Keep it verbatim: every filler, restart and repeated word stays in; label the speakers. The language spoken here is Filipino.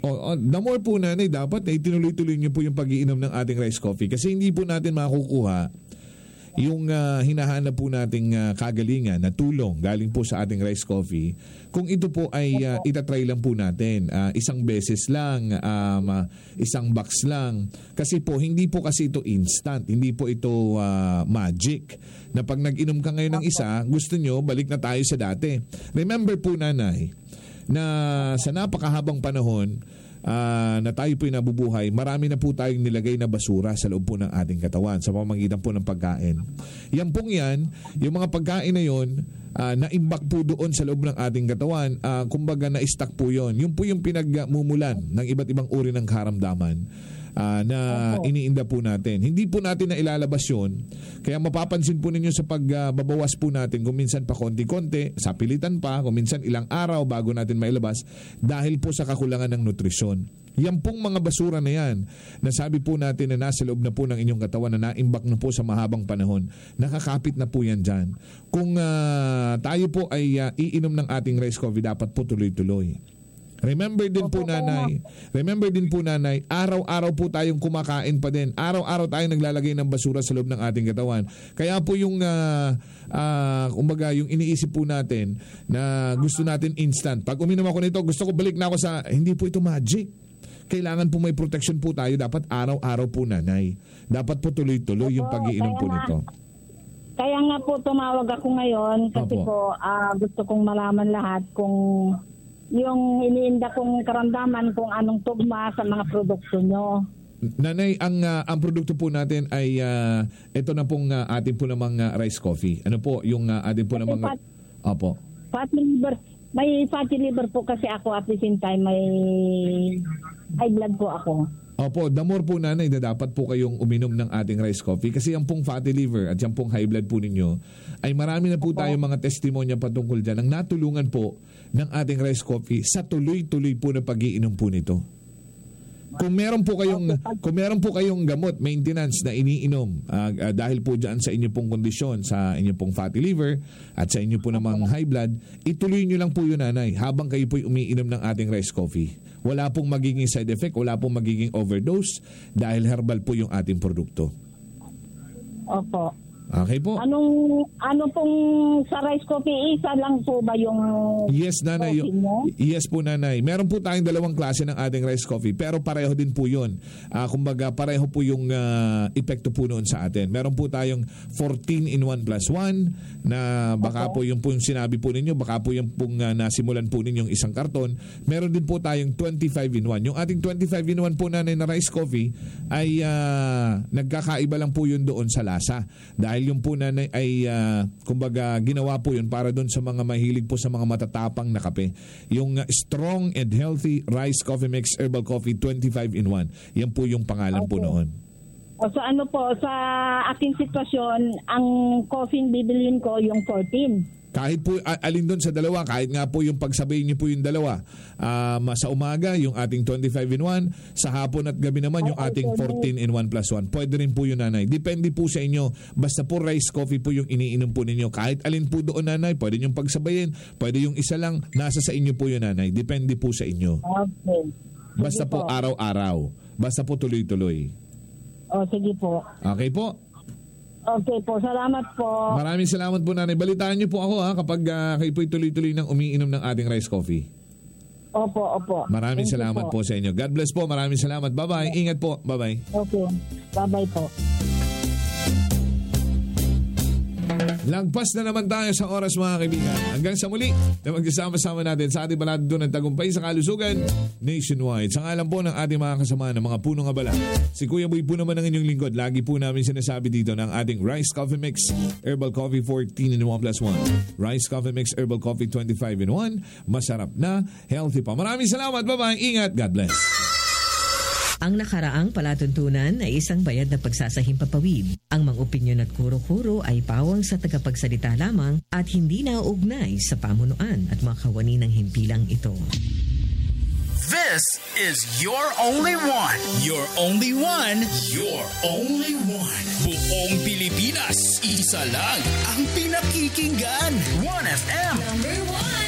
Speaker 1: Oh, oh, the more po nanay, dapat ay tinuloy-tuloy niyo po yung pag-iinom ng ating rice coffee kasi hindi po natin makukuha yung uh, hinahanap po nating uh, kagalingan na tulong galing po sa ating rice coffee kung ito po ay uh, itatry lang po natin. Uh, isang beses lang, um, uh, isang box lang. Kasi po, hindi po kasi ito instant. Hindi po ito uh, magic. Na pag nag-inom ka ngayon ng isa, gusto nyo, balik na tayo sa dati. Remember po nanay, na sa napakahabang panahon, Uh, na tayo po'y nabubuhay, marami na po tayong nilagay na basura sa loob po ng ating katawan sa pamamagitan po ng pagkain. Yan pong yan, yung mga pagkain na yon, uh, naimbak po doon sa loob ng ating katawan, uh, kumbaga na-stack po yon. Yun po yung pinagmumulan ng iba't ibang uri ng karamdaman uh, na iniinda po natin. Hindi po natin na ilalabas yun. Kaya mapapansin po ninyo sa pagbabawas uh, po natin, kung minsan pa konti-konti, sa pilitan pa, kung minsan ilang araw bago natin mailabas, dahil po sa kakulangan ng nutrisyon. Yan pong mga basura na yan, na sabi po natin na nasa loob na po ng inyong katawan, na naimbak na po sa mahabang panahon, nakakapit na po yan dyan. Kung uh, tayo po ay uh, iinom ng ating rice coffee, dapat po tuloy-tuloy. Remember din po nanay, remember din po nanay, araw-araw po tayong kumakain pa din. Araw-araw tayong naglalagay ng basura sa loob ng ating katawan. Kaya po yung, uh, uh, kumbaga, yung iniisip po natin na gusto natin instant. Pag uminom ako nito, gusto ko balik na ako sa, hindi po ito magic. Kailangan po may protection po tayo. Dapat araw-araw po nanay. Dapat po tuloy-tuloy yung pag-iinom po nito.
Speaker 2: Kaya nga po tumawag ako ngayon kasi Opo. po uh, gusto kong malaman lahat kung yung iniinda kong karamdaman kung anong tugma sa mga produkto nyo.
Speaker 1: Nanay, ang uh, ang produkto po natin ay uh, ito na pong uh, atin po namang uh, rice coffee. Ano po yung uh, atin po namang
Speaker 2: fat,
Speaker 1: Opo.
Speaker 2: Fatty liver. May fatty liver po kasi ako, at the same time may high blood po ako.
Speaker 1: Opo, the more po nanay na dapat po kayong uminom ng ating rice coffee kasi yung pong fatty liver at yung pong high blood po ninyo ay marami na po tayong mga testimonya patungkol dyan ang natulungan po ng ating rice coffee sa tuloy-tuloy po na pag-iinom po nito. Kung meron po kayong kung meron po kayong gamot, maintenance na iniinom uh, uh, dahil po diyan sa inyo pong kondisyon, sa inyo pong fatty liver at sa inyo po namang high blood, ituloy niyo lang po yun nanay habang kayo po umiinom ng ating rice coffee. Wala pong magiging side effect, wala pong magiging overdose dahil herbal po yung ating produkto.
Speaker 2: Opo.
Speaker 1: Okay po.
Speaker 2: Anong ano pong sa rice coffee, isa lang po ba yung
Speaker 1: Yes, nanay.
Speaker 2: coffee mo?
Speaker 1: Yes po, nanay. Meron po tayong dalawang klase ng ating rice coffee pero pareho din po yun. Uh, kumbaga pareho po yung uh, epekto po noon sa atin. Meron po tayong fourteen in one plus one na baka okay. po yung po yung sinabi po ninyo, baka po yung pong uh, nasimulan po ninyong isang karton. Meron din po tayong twenty-five in one. Yung ating twenty-five in one po, nanay, na rice coffee ay uh, nagkakaiba lang po yun doon sa lasa. Dahil yung po nanay ay uh, kumbaga ginawa po yun para doon sa mga mahilig po sa mga matatapang na kape. Yung uh, strong and healthy rice coffee mix herbal coffee twenty-five in one. Yan po yung pangalan okay. po noon.
Speaker 2: O so ano po, sa aking sitwasyon, ang coffee bibilhin ko yung fourteen.
Speaker 1: Kahit po alin doon sa dalawa, kahit nga po yung pagsabayin niyo po yung dalawa. Um, sa umaga, yung ating twenty-five in one. Sa hapon at gabi naman, yung ating fourteen in one plus one. Pwede rin po yun, nanay. Depende po sa inyo. Basta po rice coffee po yung iniinom po ninyo. Kahit alin po doon, nanay, pwede yung pagsabayin. Pwede yung isa lang. Nasa sa inyo po yun, nanay. Depende po sa inyo.
Speaker 2: Okay.
Speaker 1: Basta po araw-araw. Basta po tuloy-tuloy.
Speaker 2: O, sige po.
Speaker 1: Okay po.
Speaker 2: Okay po, salamat po.
Speaker 1: Maraming salamat po, nanay. Balitaan niyo po ako ha kapag uh, kayo po'y tuloy-tuloy ng umiinom ng ating rice coffee.
Speaker 2: Opo, opo.
Speaker 1: Maraming
Speaker 2: Thank
Speaker 1: salamat po. po sa inyo. God bless po. Maraming salamat. Bye-bye. Ingat po. Bye-bye.
Speaker 2: Okay. Bye-bye po.
Speaker 1: Lagpas na naman tayo sa oras, mga kaibigan. Hanggang sa muli na magsasama-sama natin sa ating balado doon ng tagumpay sa kalusugan nationwide. Sa ngalan po ng ating mga kasama ng mga punong abala. Si Kuya Boy po naman ang inyong lingkod. Lagi po namin sinasabi dito ng ating Rice Coffee Mix Herbal Coffee fourteen in one plus one. Rice Coffee Mix Herbal Coffee twenty-five in one. Masarap na, healthy pa. Maraming salamat. Bye-bye. Ingat. God bless.
Speaker 3: Ang nakaraang palatuntunan ay isang bayad na pagsasahimpapawid. Ang mga opinyon at kuro-kuro ay pawang sa tagapagsalita lamang at hindi nauugnay sa pamunuan at mga kawani ng himpilang ito.
Speaker 4: This is your only one. Your only one. Your only one. Buong Pilipinas, isa lang ang pinakikinggan. one F M. Number one.